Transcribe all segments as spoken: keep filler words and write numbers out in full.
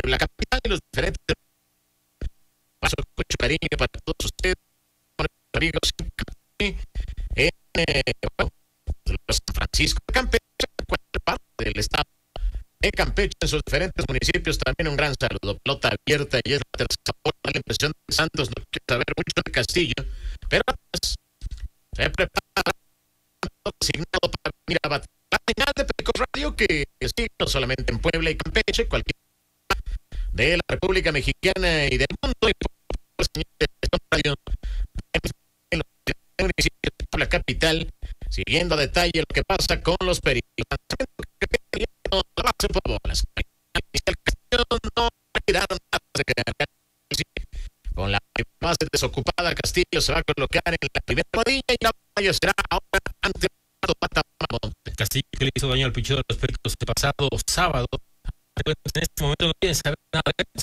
la capital y los diferentes paso con mucho cariño para todos ustedes, amigos en eh, bueno, San Francisco de Campeche, cualquier parte del estado de Campeche, en sus diferentes municipios. También un gran saludo. Pelota abierta y es la tercera bola. La impresión de Santos no quiere saber mucho de Castillo, pero además se prepara asignado para venir a batir la señal de Pericos Radio, que sigue no solamente en Puebla y Campeche, cualquier de la República Mexicana y del mundo, y por señal de radio en los municipios de la capital, siguiendo a detalle lo que pasa con los Pericos. La base por bolas. No retiraron nada. Con la base desocupada, Castillo se va a colocar en la primera rodilla y la batalla será ahora ante Castillo, que le hizo daño al picheo de los Pericos el pasado sábado. En este momento no quieren saber nada.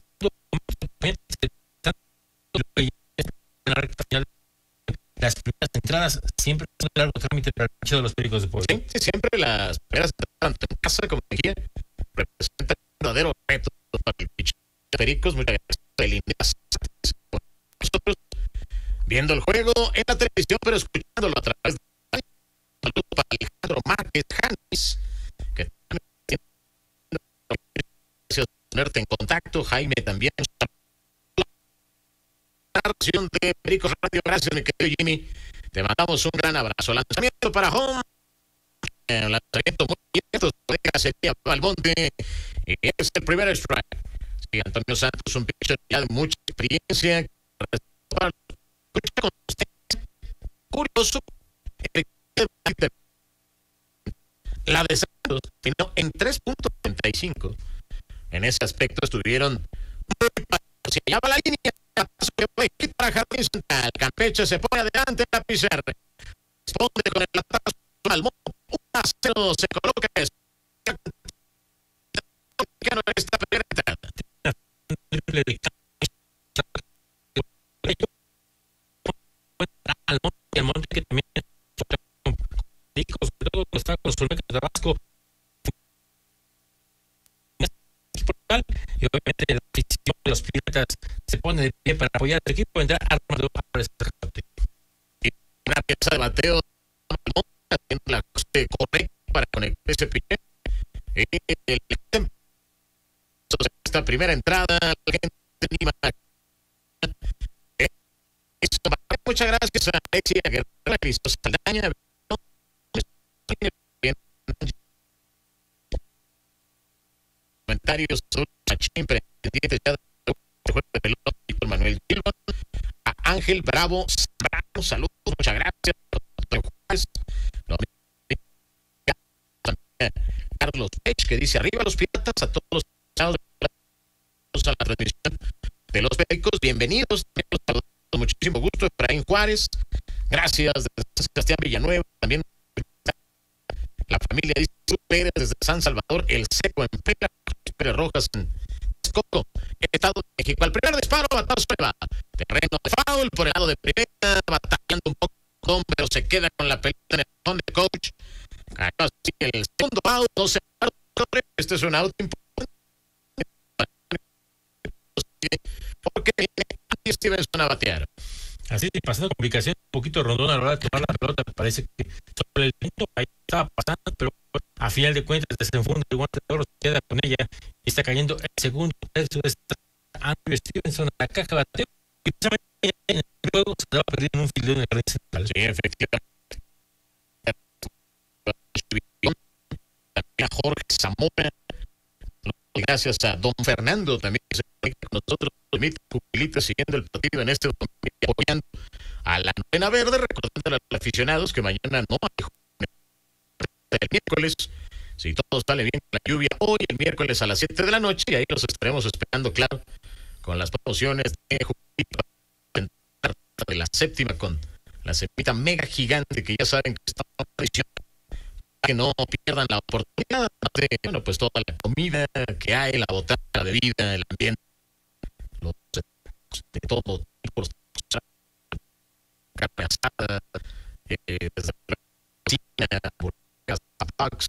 En la recta final, las primeras entradas siempre son un largo trámite para el picheo de los Pericos de Puebla. Sí, sí, siempre las primeras entradas, tanto en casa como en gira, representan un verdadero reto para el picheo de Pericos. Muchas gracias. Nosotros viendo el juego en la televisión, pero escuchándolo a través de saludo para Alejandro Márquez Janis, que también gracias por ponerte en contacto. Jaime también. La relación de Pericos Radio, gracias mi querido Jimmy. Te mandamos un gran abrazo. Lanzamiento para home. El lanzamiento muy bien. Sería Valmonte. Y es el primer strike. Sí, Antonio Santos, un pitcher ya de mucha experiencia. Curioso. La de Santos terminó en tres punto treinta y cinco. En ese aspecto estuvieron muy se llama la línea para Jardín Central. Campeche se pone adelante en la pizarra. Responde con el atraso al uno a cero. Se coloca esta primera entrada. Al monte, el monte que también está con su de Tabasco. Y obviamente la afición de los Piratas se pone de pie para apoyar al equipo. Vendrá Armando para este reporte. Y una pieza de bateo haciendo la coste correcta para conectar ese pique. Esta primera entrada, la gente anima. Muchas gracias a Alexia Guerrero, a Cristo Saldaña. Comentarios sobre Machín, pendientes ya del juego de pelota por Manuel Gilbert. A Ángel Bravo, Bravo, saludos, muchas gracias. Carlos Pech, que dice arriba los Piratas, a todos los a la transmisión de los Pericos, bienvenidos, con muchísimo gusto. Efraín Juárez, gracias desde Sebastián Villanueva, también la familia dice Pérez desde San Salvador, el Seco en Pérez, Pérez Rojas en Texcoco, Estado de México. Al primer disparo, batazo se va. Terreno de foul por el lado de primera, batallando un poco, pero se queda con la pelota en el fondo de coach. Así el segundo out, no se este es un out importante porque Andy Stevenson a batear. Así de pasando complicación, un poquito rondona a la hora de tomar la pelota. Me parece que sobre el punto ahí estaba pasando, pero a final de cuentas desenfunda el guante de oro, se queda con ella y está cayendo el segundo tercio de esta Andrew Stevenson a la caja de bateo. Y precisamente en el juego se va a perder en un fildeo en el jardín central. Sí, efectivamente. También a Jorge Zamora. Gracias a don Fernando también que se conecta con nosotros, Pupilita, siguiendo el partido en este momento, apoyando a la novena verde, recordando a los aficionados que mañana no hay el miércoles, si todo sale bien con la lluvia, hoy el miércoles a las siete de la noche, y ahí los estaremos esperando, claro, con las promociones de de la séptima con la cepita mega gigante que ya saben que está en prisión, que no pierdan la oportunidad de, bueno, pues toda la comida que hay, la botana, la bebida, el ambiente, los de todo tipo, carne asada, eh, desde la cocina, hamburguesas, bugs,